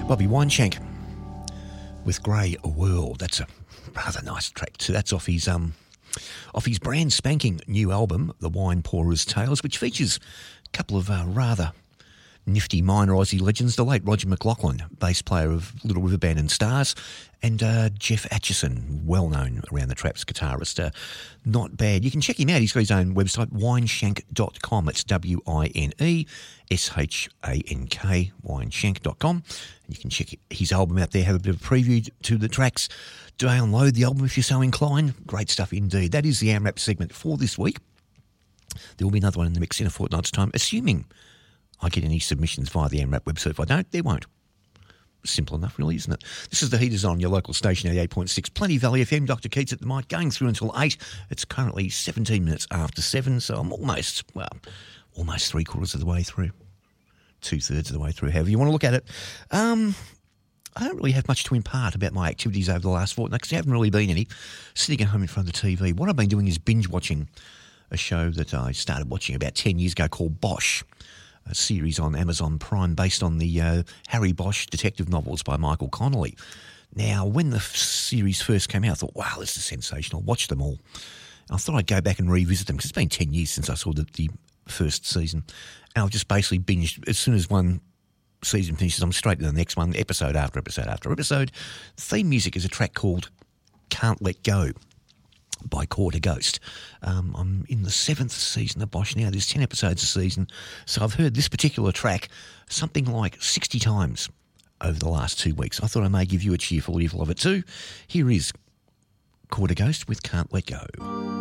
Bobby Wineshank with Grey World. That's a rather nice track too. That's off his brand spanking new album, The Wine Pourer's Tales, which features a couple of rather nifty minor Aussie legends, the late Roger McLaughlin, bass player of Little River Band and Stars, and Jeff Atchison, well-known around the traps guitarist. Not bad. You can check him out. He's got his own website, wineshank.com. It's WINESHANK, wineshank.com. And you can check his album out there, have a bit of a preview to the tracks, download the album if you're so inclined. Great stuff indeed. That is the AMRAP segment for this week. There will be another one in the mix in a fortnight's time, assuming I get any submissions via the AMRAP website. If I don't, there won't. Simple enough, really, isn't it? This is The Heaters on your local station, 88.6. Plenty Valley FM. Dr. Keats at the mic, going through until 8. It's currently 17 minutes after 7, so I'm almost three-quarters of the way through. Two-thirds of the way through, however you want to look at it. I don't really have much to impart about my activities over the last fortnight because there haven't really been any. Sitting at home in front of the TV. What I've been doing is binge-watching a show that I started watching about 10 years ago called Bosch, a series on Amazon Prime based on the Harry Bosch detective novels by Michael Connolly. Now, when the series first came out, I thought, wow, this is sensational. Watch them all. I thought I'd go back and revisit them because it's been 10 years since I saw the first season. And I've just basically binged. As soon as one season finishes, I'm straight to the next one, episode after episode after episode. The theme music is a track called Can't Let Go by Quarter Ghost. I'm in the 7th season of Bosch now. There's 10 episodes a season. So I've heard this particular track something like 60 times over the last 2 weeks. I thought I may give you a cheerful earful of it too. Here is Quarter Ghost with Can't Let Go.